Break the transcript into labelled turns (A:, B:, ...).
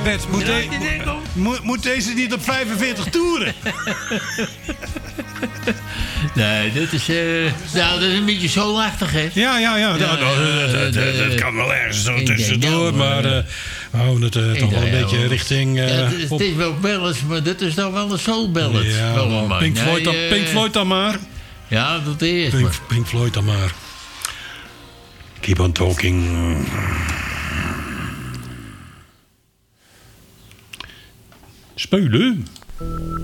A: Bert, moet deze niet op 45 toeren?
B: Nee, dat is een beetje soulachtig, hè?
A: Ja. Dat kan wel ergens zo tussendoor, maar we houden het toch wel een beetje richting...
B: het is wel ballads, maar dit is dan wel een soul ballad.
A: Ja, Pink Floyd dan maar.
B: Ja, dat is
A: Pink Floyd dan maar. Keep on talking. Spelen.